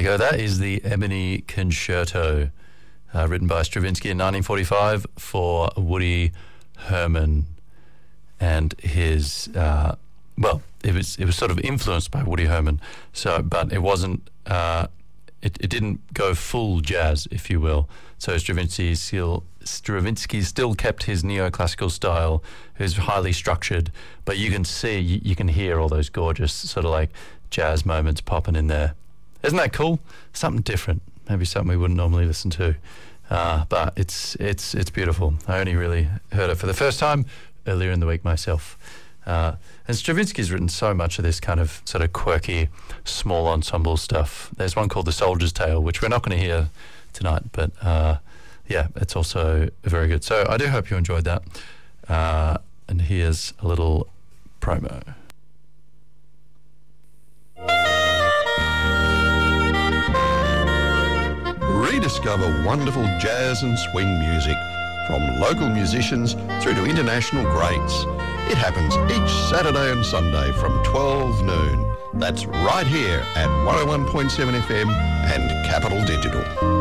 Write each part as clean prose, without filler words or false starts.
go. That is the Ebony Concerto, written by Stravinsky in 1945 for Woody Herman, and his it was sort of influenced by Woody Herman. But it wasn't. It didn't go full jazz, if you will. So Stravinsky still kept his neoclassical style. It was highly structured, but you can hear all those gorgeous sort of like jazz moments popping in there. Isn't that cool? Something different. Maybe something we wouldn't normally listen to. But it's beautiful. I only really heard it for the first time earlier in the week myself. And Stravinsky's written so much of this kind of sort of quirky, small ensemble stuff. There's one called The Soldier's Tale, which we're not going to hear tonight, but it's also very good. So I do hope you enjoyed that. And here's a little promo. Rediscover wonderful jazz and swing music from local musicians through to international greats. It happens each Saturday and Sunday from 12 noon. That's right here at 101.7 FM and Capital Digital.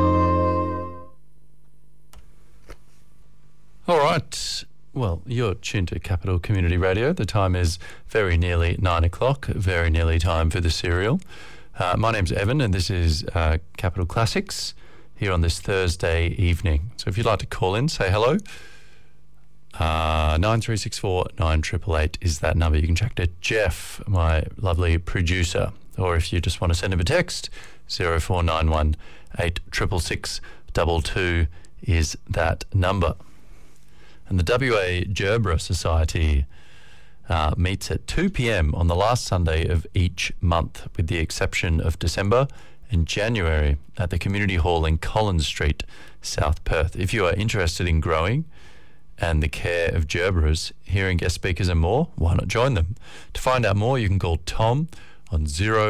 All right. Well, you're tuned to Capital Community Radio. The time is very nearly 9 o'clock, very nearly time for the serial. My name's Evan, and this is Capital Classics here on this Thursday evening. So if you'd like to call in, say hello. 9364 9888 is that number. You can check to Jeff, my lovely producer, or if you just want to send him a text, 0491 866 22 is that number. And the WA Gerbera Society meets at 2 p.m. on the last Sunday of each month, with the exception of December and January, at the Community Hall in Collins Street, South Perth. If you are interested in growing and the care of Gerberas, hearing guest speakers and more, why not join them? To find out more, you can call Tom on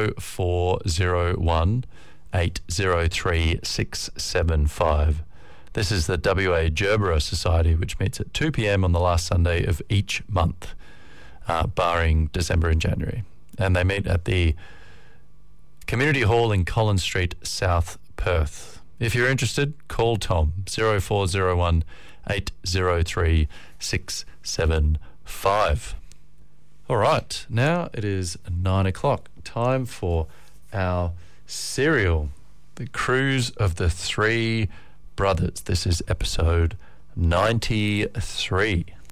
0401 803 675. This is the WA Gerbera Society, which meets at 2 p.m. on the last Sunday of each month, barring December and January. And they meet at the Community Hall in Collins Street, South Perth. If you're interested, call Tom, 0401 803 675. All right, now it is 9 o'clock. Time for our serial, The Cruise of the Three Brothers. This is episode 93.